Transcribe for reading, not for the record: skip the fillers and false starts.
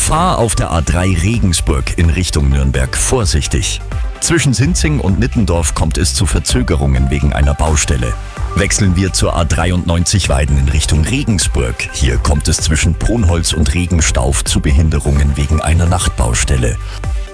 Fahr auf der A3 Regensburg in Richtung Nürnberg vorsichtig. Zwischen Sinzing und Nittendorf kommt es zu Verzögerungen wegen einer Baustelle. Wechseln wir zur A93 Weiden in Richtung Regensburg. Hier kommt es zwischen Ponholz und Regenstauf zu Behinderungen wegen einer Nachtbaustelle.